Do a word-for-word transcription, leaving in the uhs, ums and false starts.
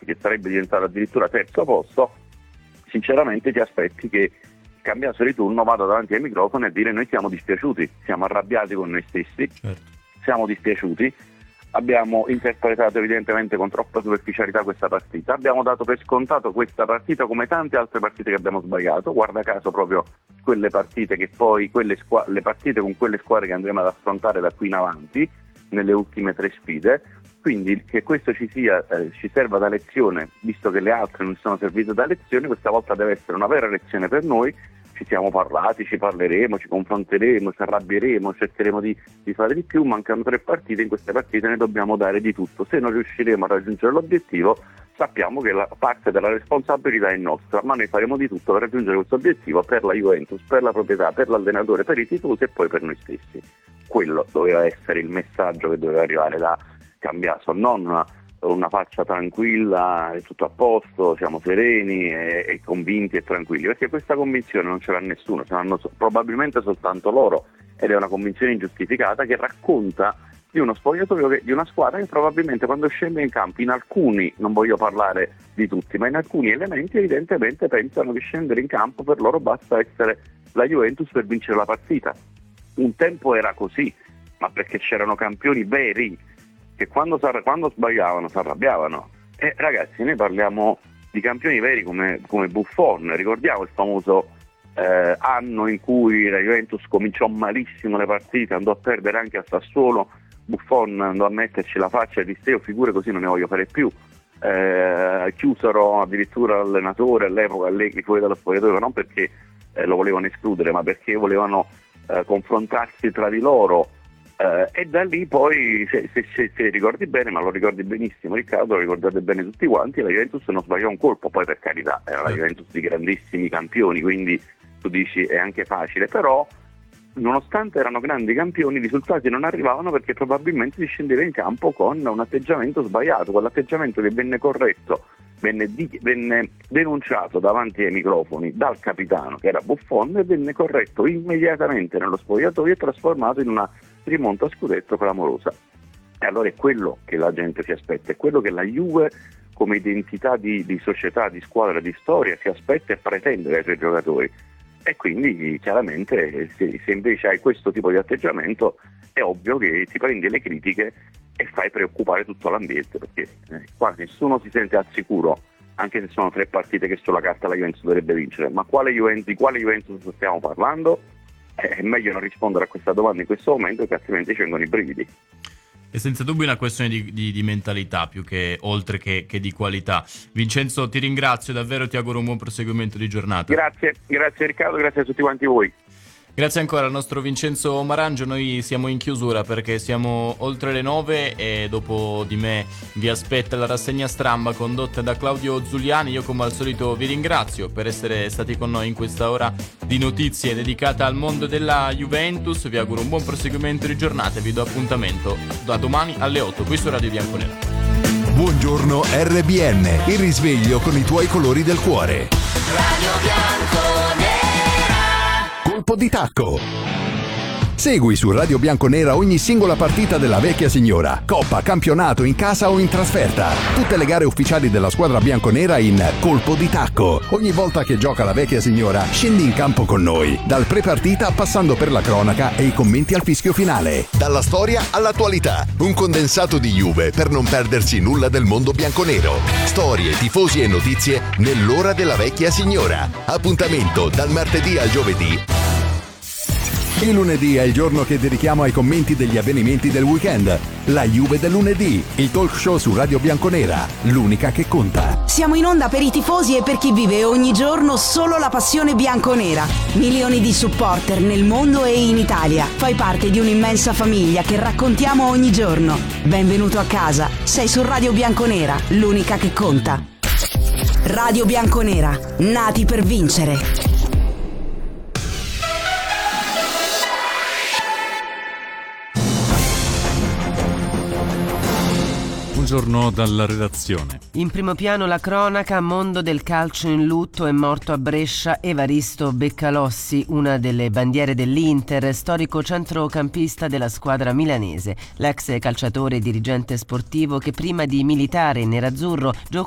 che sarebbe diventato addirittura terzo posto, sinceramente ti aspetti che cambiato di turno vada davanti ai microfoni a dire: noi siamo dispiaciuti, siamo arrabbiati con noi stessi, certo. siamo dispiaciuti, abbiamo interpretato evidentemente con troppa superficialità questa partita, abbiamo dato per scontato questa partita come tante altre partite che abbiamo sbagliato, guarda caso proprio quelle partite che poi, quelle squa- le partite con quelle squadre che andremo ad affrontare da qui in avanti, nelle ultime tre sfide. Quindi che questo ci sia, eh, ci serva da lezione, visto che le altre non sono servite da lezione, questa volta deve essere una vera lezione per noi. Ci siamo parlati, ci parleremo, ci confronteremo, ci arrabbieremo, cercheremo di, di fare di più. Mancano tre partite, in queste partite ne dobbiamo dare di tutto. Se non riusciremo a raggiungere l'obiettivo, sappiamo che la parte della responsabilità è nostra, ma noi faremo di tutto per raggiungere questo obiettivo, per la Juventus, per la proprietà, per l'allenatore, per i tifosi e poi per noi stessi. Quello doveva essere il messaggio che doveva arrivare da Cambiaso, non una, una faccia tranquilla, è tutto a posto, siamo sereni e, e convinti e tranquilli, perché questa convinzione non ce l'ha nessuno, ce l'hanno so, probabilmente soltanto loro, ed è una convinzione ingiustificata che racconta di uno spogliatoio, che, di una squadra che probabilmente quando scende in campo, in alcuni, non voglio parlare di tutti, ma in alcuni elementi evidentemente pensano che scendere in campo per loro basta essere la Juventus per vincere la partita. Un tempo era così, ma perché c'erano campioni veri che quando, quando sbagliavano si arrabbiavano. E ragazzi, noi parliamo di campioni veri come, come Buffon, ricordiamo il famoso eh, anno in cui la Juventus cominciò malissimo le partite, andò a perdere anche a Sassuolo, Buffon andò a metterci la faccia e disse: io figure così non ne voglio fare più. Eh, chiusero addirittura l'allenatore all'epoca, Allegri, fuori dallo spogliatoio, non perché eh, lo volevano escludere, ma perché volevano eh, confrontarsi tra di loro. Uh, e da lì poi, se, se, se, se ricordi bene, ma lo ricordi benissimo Riccardo, lo ricordate bene tutti quanti, la Juventus non sbagliò un colpo, poi per carità era la Juventus di grandissimi campioni, quindi tu dici è anche facile, però nonostante erano grandi campioni i risultati non arrivavano perché probabilmente si scendeva in campo con un atteggiamento sbagliato, quell'atteggiamento che venne corretto, venne, di, venne denunciato davanti ai microfoni dal capitano che era Buffon e venne corretto immediatamente nello spogliatoio e trasformato in una rimonta a scudetto clamorosa. E allora è quello che la gente si aspetta, è quello che la Juve come identità di, di società, di squadra, di storia si aspetta e pretende dai suoi giocatori. E quindi chiaramente se, se invece hai questo tipo di atteggiamento è ovvio che ti prendi le critiche e fai preoccupare tutto l'ambiente, perché eh, qua nessuno si sente al sicuro, anche se sono tre partite che sulla carta la Juventus dovrebbe vincere, ma quale Juventus, di quale Juventus stiamo parlando? È meglio non rispondere a questa domanda in questo momento, perché altrimenti ci vengono i brividi. È senza dubbio una questione di, di, di mentalità più che oltre che, che di qualità. Vincenzo, ti ringrazio davvero, ti auguro un buon proseguimento di giornata. Grazie, grazie Riccardo, grazie a tutti quanti voi. Grazie ancora al nostro Vincenzo Marangio. Noi siamo in chiusura perché siamo oltre le nove e dopo di me vi aspetta la rassegna stramba condotta da Claudio Zuliani. Io come al solito vi ringrazio per essere stati con noi in questa ora di notizie dedicata al mondo della Juventus. Vi auguro un buon proseguimento di giornata e vi do appuntamento da domani alle otto qui su Radio Bianconera. Buongiorno R B N, il risveglio con i tuoi colori del cuore. Radio Bianconera. Colpo di tacco. Segui su Radio Bianconera ogni singola partita della vecchia signora, coppa, campionato, in casa o in trasferta. Tutte le gare ufficiali della squadra bianconera in Colpo di tacco. Ogni volta che gioca la vecchia signora, scendi in campo con noi. Dal pre-partita passando per la cronaca e i commenti al fischio finale. Dalla storia all'attualità, un condensato di Juve per non perdersi nulla del mondo bianconero. Storie, tifosi e notizie nell'ora della vecchia signora. Appuntamento dal martedì al giovedì. Il lunedì è il giorno che dedichiamo ai commenti degli avvenimenti del weekend. La Juve del lunedì, il talk show su Radio Bianconera, l'unica che conta. Siamo in onda per i tifosi e per chi vive ogni giorno solo la passione bianconera. Milioni di supporter nel mondo e in Italia. Fai parte di un'immensa famiglia che raccontiamo ogni giorno. Benvenuto a casa. Sei su Radio Bianconera, l'unica che conta. Radio Bianconera, nati per vincere. Buongiorno dalla redazione. In primo piano la cronaca, mondo del calcio in lutto, è morto a Brescia Evaristo Beccalossi, una delle bandiere dell'Inter, storico centrocampista della squadra milanese. L'ex calciatore e dirigente sportivo che prima di militare in nerazzurro giocò